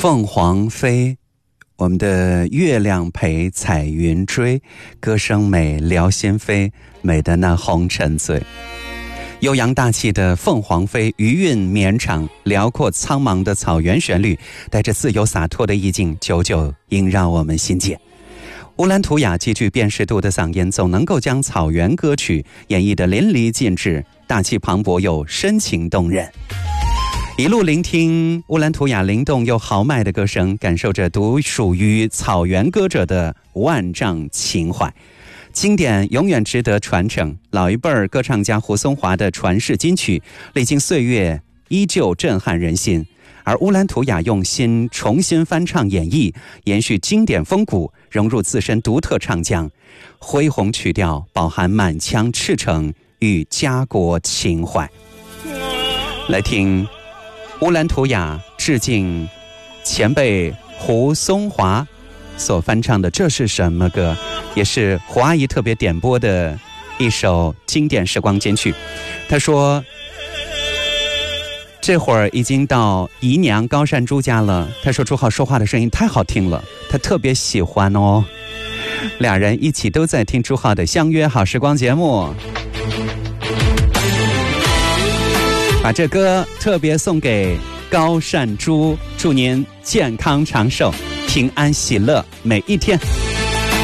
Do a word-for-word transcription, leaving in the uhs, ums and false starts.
凤凰飞，我们的月亮陪彩云追，歌声美，撩心扉，美得那红尘醉。悠扬大气的凤凰飞，余韵绵长，辽阔苍茫的草原旋律，带着自由洒脱的意境，久久萦绕我们心间。乌兰图雅极具辨识度的嗓音，总能够将草原歌曲演绎得淋漓尽致，大气磅礴又深情动人。一路聆听乌兰图雅灵动又豪迈的歌声，感受着独属于草原歌者的万丈情怀。经典永远值得传承，老一辈儿歌唱家胡松华的传世金曲，历经岁月依旧震撼人心。而乌兰图雅用心重新翻唱演绎，延续经典风骨，融入自身独特唱腔，恢宏曲调饱含满腔赤诚与家国情怀。来听乌兰图雅致敬前辈胡松华所翻唱的《这是什么歌》，也是胡阿姨特别点播的一首经典时光金曲。她说这会儿已经到姨娘高善珠家了，她说朱浩说话的声音太好听了，她特别喜欢哦。俩人一起都在听朱浩的相约好时光节目，把这歌特别送给高善珠，祝您健康长寿，平安喜乐每一天。